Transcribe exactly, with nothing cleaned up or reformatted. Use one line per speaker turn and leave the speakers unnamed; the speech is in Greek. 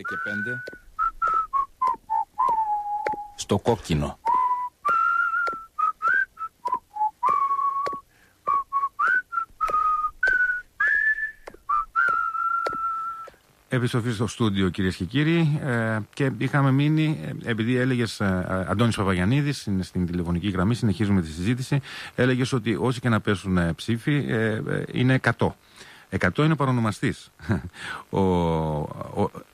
και πέντε. Στο κόκκινο.
Επιστροφή στο στούντιο, κυρίες και κύριοι, ε, και είχαμε μείνει, ε, επειδή έλεγες, ε, Αντώνης Παπαγιαννίδης, είναι στην τηλεφωνική γραμμή, συνεχίζουμε τη συζήτηση, έλεγες ότι όσοι και να πέσουν ε, ψήφοι ε, ε, είναι εκατό. εκατό είναι ο παρονομαστής. Ο, ο,